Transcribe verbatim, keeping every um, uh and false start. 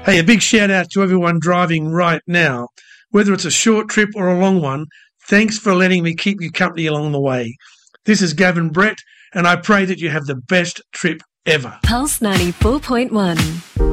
Hey, a big shout out to everyone driving right now. Whether it's a short trip or a long one, thanks for letting me keep you company along the way. This is Gavin Brett, and I pray that you have the best trip ever. Pulse ninety-four point one.